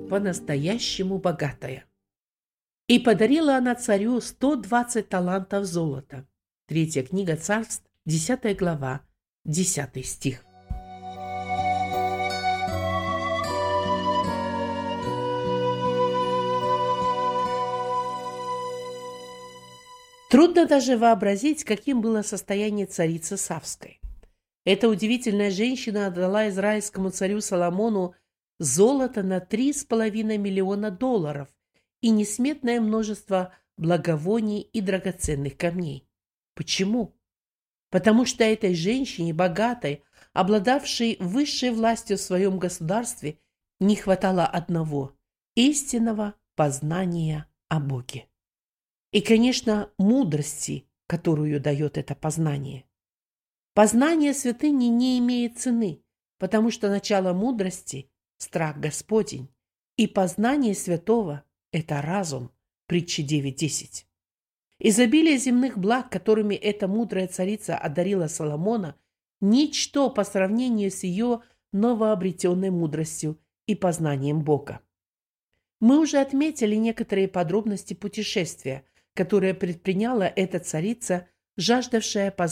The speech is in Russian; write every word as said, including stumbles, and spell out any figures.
по-настоящему богатая. И подарила она царю сто двадцать талантов золота. Третья книга Царств, десятая глава, десятый стих. Трудно даже вообразить, каким было состояние царицы Савской. Эта удивительная женщина отдала израильскому царю Соломону золото на три с половиной миллиона долларов и несметное множество благовоний и драгоценных камней. Почему? Потому что этой женщине, богатой, обладавшей высшей властью в своем государстве, не хватало одного – истинного познания о Боге. И, конечно, мудрости, которую дает это познание. Познание святыни не имеет цены, потому что начало мудрости – страх Господень, и познание святого – это разум, притча девять десять. Изобилие земных благ, которыми эта мудрая царица одарила Соломона, ничто по сравнению с ее новообретенной мудростью и познанием Бога. Мы уже отметили некоторые подробности путешествия, которое предприняла эта царица, жаждавшая познания